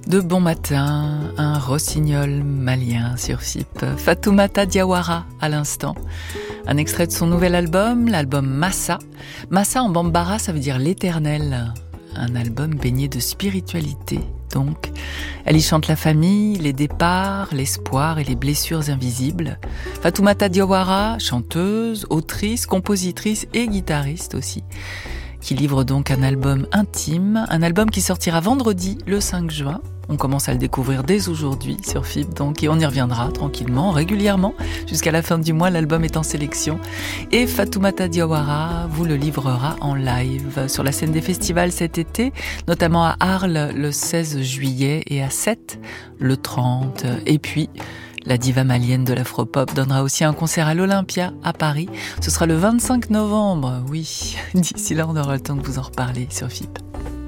De bon matin, un rossignol malien sur FIP. Fatoumata Diawara à l'instant. Un extrait de son nouvel album, l'album Massa. Massa en bambara, ça veut dire l'éternel. Un album baigné de spiritualité, donc. Elle y chante la famille, les départs, l'espoir et les blessures invisibles. Fatoumata Diawara, chanteuse, autrice, compositrice et guitariste aussi, qui livre donc un album intime, un album qui sortira vendredi, le 5 juin. On commence à le découvrir dès aujourd'hui sur FIP, donc, et on y reviendra tranquillement, régulièrement, jusqu'à la fin du mois. L'album est en sélection. Et Fatoumata Diawara vous le livrera en live sur la scène des festivals cet été, notamment à Arles le 16 juillet et à Sète le 30. Et puis, la diva malienne de l'afropop donnera aussi un concert à l'Olympia à Paris. Ce sera le 25 novembre, oui. D'ici là, on aura le temps de vous en reparler sur FIP.